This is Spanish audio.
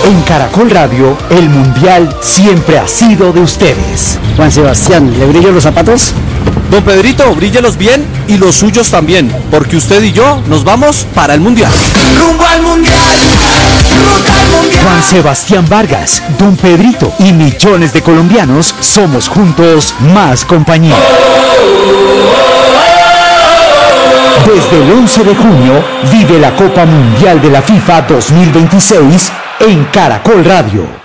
En Caracol Radio, el Mundial siempre ha sido de ustedes. Juan Sebastián, ¿le brillan los zapatos? Don Pedrito, bríllelos bien y los suyos también, porque usted y yo nos vamos para el Mundial. ¡Rumbo al Mundial! ¡Ruta al Mundial! Juan Sebastián Vargas, Don Pedrito y millones de colombianos somos juntos más compañía. Desde el 11 de junio, vive la Copa Mundial de la FIFA 2026 en Caracol Radio.